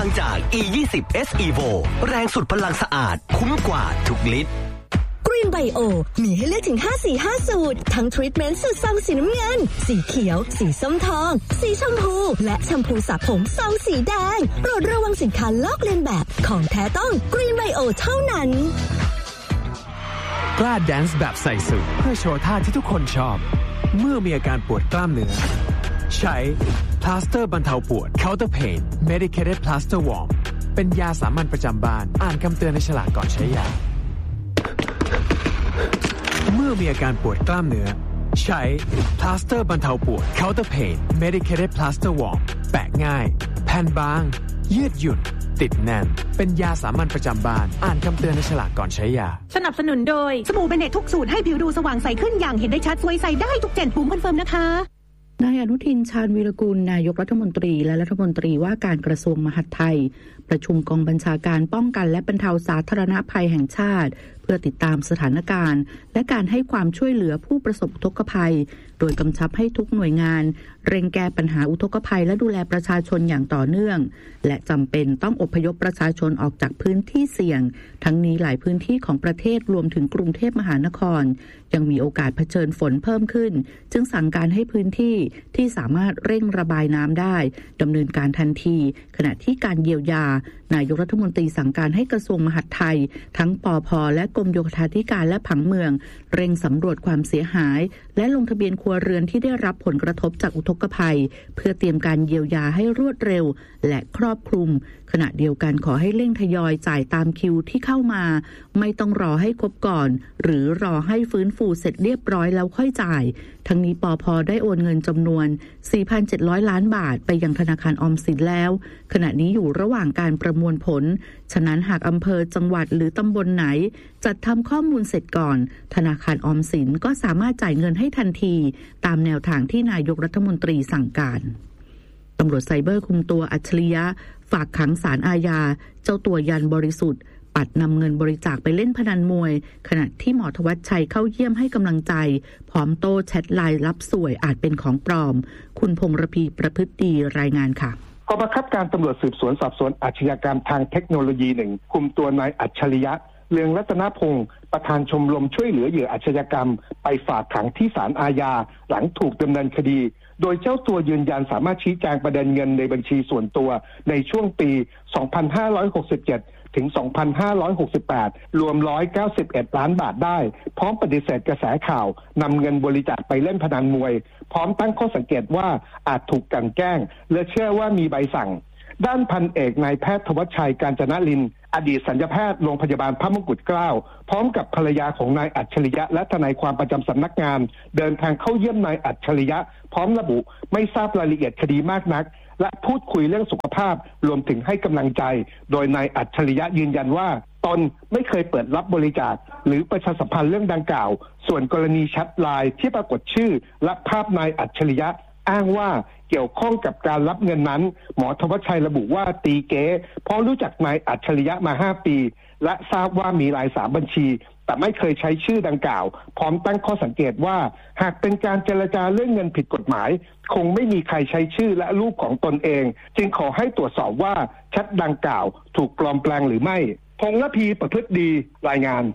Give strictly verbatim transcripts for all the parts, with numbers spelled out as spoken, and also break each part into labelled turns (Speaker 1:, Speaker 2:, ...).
Speaker 1: างจาก อี ยี่สิบ เอส Evo แรงสุดพลังสะอาดคุ้มกว่าทุกลิตร
Speaker 2: Green Bio มีให้เลือกถึงห้าสีห้าสูตรทั้งทรีทเมนต์สูตรซองสีน้ำเงินสีเขียวสีส้มทองสีชมพูและแชมพูสระผมซองสีแดงโปรดระวังสินค้าลอกเลียนแบบของแท้ต้อง Green Bio เท่านั้น
Speaker 3: กล้าแดนซ์แบบใส่สูทเพื่อโชว์ท่าที่ทุกคนชอบเมื่อมีอาการปวดกล้ามเนื้อใช้พลาสเตอร์บรรเทาปวด Counter Pain Medicated Plaster Warm เป็นยาสามัญประจำบ้านอ่านคำเตือนในฉลากก่อนใช้ยาเมื่อมีอาการปวดกล้ามเนื้อใช้พลาสเตอร์บรรเทาปวด Counter Pain Medicated Plaster Warm แปะง่ายแผ่นบางยืดหยุ่นติดแน่นเป็นยาสามัญประจำบ้านอ่านคำเตือนในฉลากก่อนใช้ยา
Speaker 4: สนับสนุนโดยสบู่เบเนตทุกสูตรให้ผิวดูสว่างใสขึ้นอย่างเห็นได้ชัดสวยใสได้ทุกเจนปุ่มคอนเฟิร์มนะคะ
Speaker 5: นายอนุทินชาญวีรกูลนายกรัฐมนตรีและรัฐมนตรีว่าการกระทรวงมหาดไทยประชุมกองบัญชาการป้องกันและบรรเทาสาธารณภัยแห่งชาติเพื่อติดตามสถานการณ์และการให้ความช่วยเหลือผู้ประสบอุทกภัยโดยกำชับให้ทุกหน่วยงานเร่งแก้ปัญหาอุทกภัยและดูแลประชาชนอย่างต่อเนื่องและจำเป็นต้องอพยพประชาชนออกจากพื้นที่เสี่ยงทั้งนี้หลายพื้นที่ของประเทศรวมถึงกรุงเทพมหานครยังมีโอกาสเผชิญฝนเพิ่มขึ้นจึงสั่งการให้พื้นที่ที่สามารถเร่งระบายน้ำได้ดำเนินการทันทีขณะที่การเยียวยานายกรัฐมนตรีสั่งการให้กระทรวงมหาดไทยทั้งปภ.และกรมโยธาธิการและผังเมืองเร่งสำรวจความเสียหายและลงทะเบียนครัวเรือนที่ได้รับผลกระทบจากอุทกภัยเพื่อเตรียมการเยียวยาให้รวดเร็วและครอบคลุมขณะเดียวกันขอให้เร่งทยอยจ่ายตามคิวที่เข้ามาไม่ต้องรอให้ครบก่อนหรือรอให้ฟื้นฟูเสร็จเรียบร้อยแล้วค่อยจ่ายทั้งนี้ปภ.ได้โอนเงินจำนวน สี่พันเจ็ดร้อย ล้านบาทไปยังธนาคารออมสินแล้วขณะนี้อยู่ระหว่างการประมวลผลฉะนั้นหากอำเภอจังหวัดหรือตำบลไหนจัดทำข้อมูลเสร็จก่อนธนาคารออมสินก็สามารถจ่ายเงินให้ทันทีตามแนวทางที่นายกรัฐมนตรีสั่งการตำรวจไซเบอร์คุมตัวอัจฉริยะฝากขังศาลอาญาเจ้าตัวยันบริสุทธิ์ปัดนำเงินบริจาคไปเล่นพนันมวยขณะที่หมอธวัชชัยเข้าเยี่ยมให้กำลังใจพร้อมโต้แชทไลน์รับสวยอาจเป็นของปลอมคุณพงษ์ระพีประพฤติดีรายงานค่ะ
Speaker 6: กองบังคับการตำรวจสืบสวนสอบสวนอาชญากรรมทางเทคโนโลยีหนึ่งคุมตัวนายอัจฉริยะเรืองรัตนพงศ์ประธานชมรมช่วยเหลือเหยื่ออาชญากรรมไปฝากขังที่ศาลอาญาหลังถูกดำเนินคดีโดยเจ้าตัวยืนยันสามารถชี้แจงประเด็นเงินในบัญชีส่วนตัวในช่วงปี สองพันห้าร้อยหกสิบเจ็ด ถึง สองพันห้าร้อยหกสิบแปด รวม หนึ่งร้อยเก้าสิบเอ็ด ล้านบาทได้พร้อมปฏิเสธกระแสข่าวนำเงินบริจาคไปเล่นพนันมวยพร้อมตั้งข้อสังเกตว่าอาจถูกกลั่นแกล้งและเชื่อว่ามีใบสั่งด้านพันเอกนายแพทย์ธวัชชัยกาญจนลินอดีตศัลยแพทย์โรงพยาบาลพระมงกุฎเกล้าพร้อมกับภรรยาของนายอัจฉริยะและทนายความประจำสำนักงานเดินทางเข้าเยี่ยมนายอัจฉริยะพร้อมระบุไม่ทราบรายละเอียดคดีมากนักและพูดคุยเรื่องสุขภาพรวมถึงให้กำลังใจโดยนายอัจฉริยะยืนยันว่าตนไม่เคยเปิดรับบริจาคหรือประชาสัมพันธ์เรื่องดังกล่าวส่วนกรณีแชทไลน์ที่ปรากฏชื่อและภาพนายอัจฉริยะอ้างว่าเกี่ยวข้องกับการรับเงินนั้นหมอธวัชชัยระบุว่าตีเก๋เพราะรู้จักนายอัจฉริยะมาห้าปีและทราบว่ามีรายสามบัญชีแต่ไม่เคยใช้ชื่อดังกล่าวพร้อมตั้งข้อสังเกตว่าหากเป็นการเจรจาเรื่องเงินผิดกฎหมายคงไม่มีใครใช้ชื่อและรูปของตนเองจึงขอให้ตรวจสอบว่าแชทดังกล่าวถูกปลอมแปลงหรือไม่พงษ์ระพีประพฤติดีรายงาน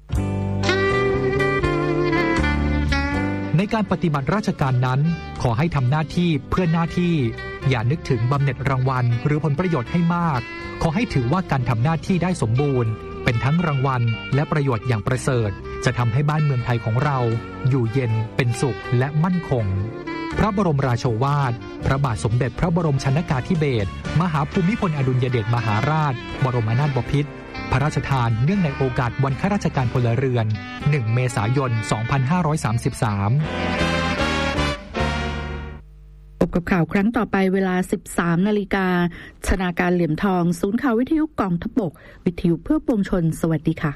Speaker 7: ในการปฏิบัติราชการนั้นขอให้ทำหน้าที่เพื่อหน้าที่อย่านึกถึงบำเหน็จรางวัลหรือผลประโยชน์ให้มากขอให้ถือว่าการทำหน้าที่ได้สมบูรณ์เป็นทั้งรางวัลและประโยชน์อย่างประเสริฐจะทำให้บ้านเมืองไทยของเราอยู่เย็นเป็นสุขและมั่นคงพระบรมราโชวาทพระบาทสมเด็จพระบรมชนกาธิเบศรมหาภูมิพลอดุลยเดชมหาราชบรมนาถบพิตรพระราชทานเนื่องในโอกาสวันข้าราชการพลเรือนหนึ่งเมษายนสองพันห้าร้อยสามสิบสาม
Speaker 5: พบกับข่าวครั้งต่อไปเวลา สิบสามนาฬิกา ชนาการเหลี่ยมทองศูนย์ข่าววิทยุกองทัพบกวิทยุเพื่อปวงชนสวัสดีค่ะ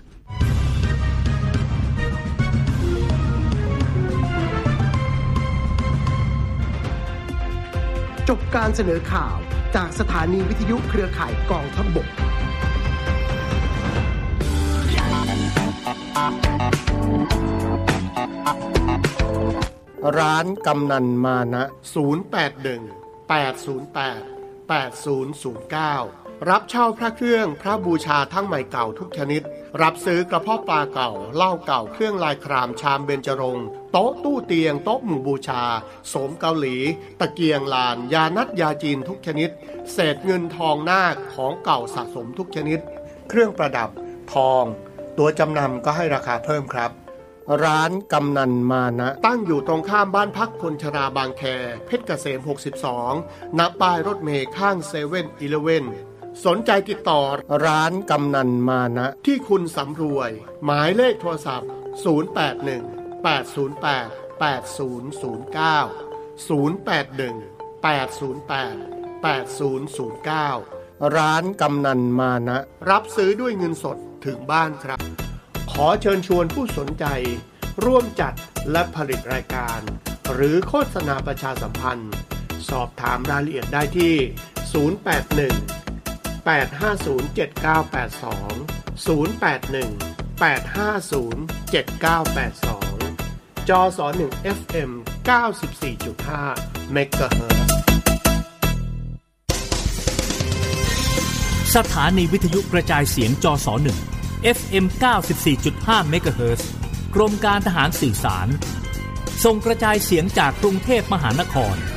Speaker 8: จบการเสนอข่าวจากสถานีวิทยุเครือข่ายกองทัพบกร้านกำนันมานะศูนย์ แปด หนึ่ง แปด ศูนย์ แปด
Speaker 9: แปดศูนย์ศูนย์เก้ารับเช่าพระเครื่องพระบูชาทั้งใหม่เก่าทุกชนิดรับซื้อกระเพาะปลาเก่าเหล้าเก่าเครื่องลายครามชามเบญจรงค์โต๊ะตู้เตียงโต๊ะหมู่บูชาโสมเกาหลีตะเกียงลานยานัดยาจีนทุกชนิดเศษเงินทองนาคของเก่าสะสมทุกชนิดเครื่องประดับทองตัวจำนำก็ให้ราคาเพิ่มครับร้านกำนันมานะตั้งอยู่ตรงข้ามบ้านพักคนชราบางแคเพชรเกษมหกสิบสองณป้ายรถเมล์ข้างเซเว่นอีเลฟเว่นสนใจติดต่อร้านกำนันมานะที่คุณสำรวยหมายเลขโทรศัพท์ศูนย์ แปด หนึ่ง แปด ศูนย์ แปด แปด ศูนย์ ศูนย์ เก้า ศูนย์ แปด หนึ่ง แปด ศูนย์ แปด แปด ศูนย์ ศูนย์ เก้าร้านกำนันมานะรับซื้อด้วยเงินสดถึงบ้านครับขอเชิญชวนผู้สนใจร่วมจัดและผลิตรายการหรือโฆษณาประชาสัมพันธ์สอบถามรายละเอียดได้ที่ศูนย์ แปด หนึ่ง แปด ห้า ศูนย์ เจ็ด เก้า แปด สอง ศูนย์ แปด หนึ่ง แปด ห้า ศูนย์ เจ็ด เก้า แปด สองจสหนึ่ง เอฟ เอ็ม เก้าสิบสี่จุดห้า เมกะเฮิรตซ์
Speaker 10: สถานีวิทยุกระจายเสียงจสหนึ่ง เอฟ เอ็ม เก้าสิบสี่จุดห้า เมกะเฮิรตซ์กรมการทหารสื่อสารส่งกระจายเสียงจากกรุงเทพมหานคร